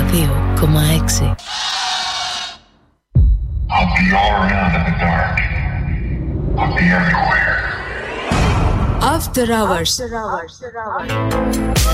102,6. I'll be all around in the dark. I'll be everywhere. After Hours.